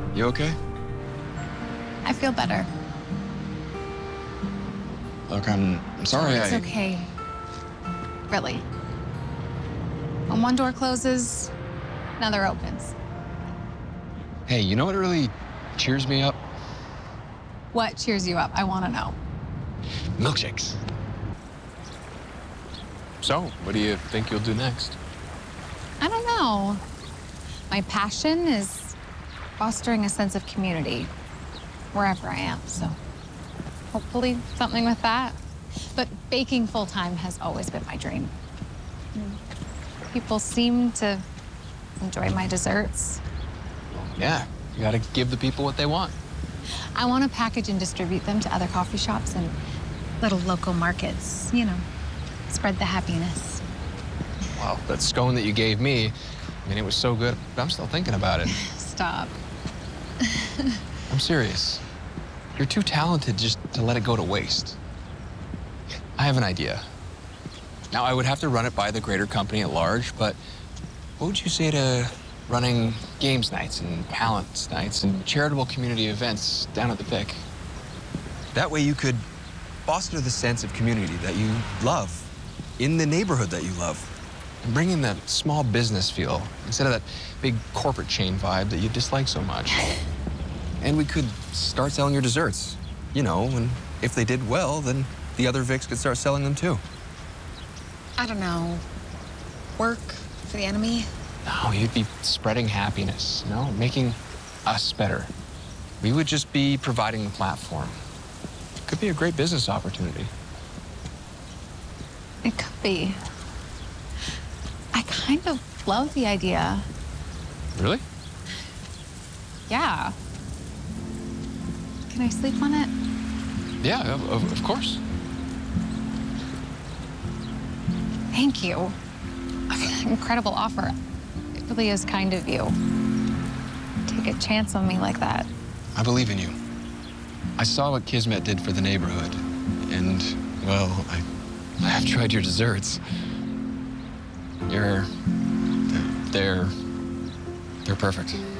You okay? I feel better. Look, I'm sorry It's okay. Really. When one door closes, another opens. Hey, you know what really cheers me up? What cheers you up? I want to know. Milkshakes. So, what do you think you'll do next? I don't know. My passion is fostering a sense of community wherever I am, so hopefully something with that. But baking full-time has always been my dream. People seem to enjoy my desserts. Yeah, you gotta give the people what they want. I want to package and distribute them to other coffee shops and little local markets, you know, spread the happiness. Wow, that scone that you gave me, I mean, it was so good, but I'm still thinking about it. Stop. I'm serious. You're too talented just to let it go to waste. I have an idea. Now, I would have to run it by the greater company at large, but what would you say to running games nights and talents nights and charitable community events down at the Pick? That way you could foster the sense of community that you love in the neighborhood that you love. And bring in that small business feel instead of that big corporate chain vibe that you dislike so much. And we could start selling your desserts. You know, and if they did well, then the other Vics could start selling them too. I don't know. Work for the enemy? No, you'd be spreading happiness, you know, making us better. We would just be providing the platform. Could be a great business opportunity. It could be. I kind of love the idea. Really? Yeah. Can I sleep on it? Yeah, of course. Thank you. Incredible offer. It really is kind of you. Take a chance on me like that. I believe in you. I saw what Kismet did for the neighborhood. And, well, I have tried your desserts. They're perfect.